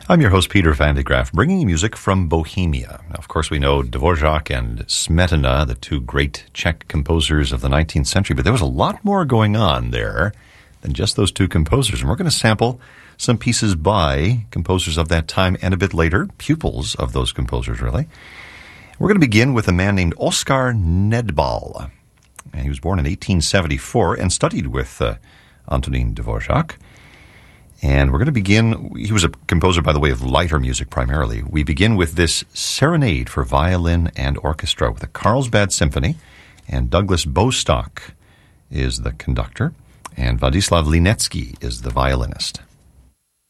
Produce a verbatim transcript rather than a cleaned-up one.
I'm your host, Peter Van de Graaf, bringing you music from Bohemia. Now, of course, we know Dvorak and Smetana, the two great Czech composers of the nineteenth century, but there was a lot more going on there than just those two composers. And we're going to sample some pieces by composers of that time and a bit later, pupils of those composers, really. We're going to begin with a man named Oskar Nedbal. And he was born in eighteen seventy-four and studied with uh, Antonín Dvorak. And we're going to begin, he was a composer, by the way, of lighter music primarily. We begin with this serenade for violin and orchestra with the Carlsbad Symphony, and Douglas Bostock is the conductor, and Vladislav Linetsky is the violinist.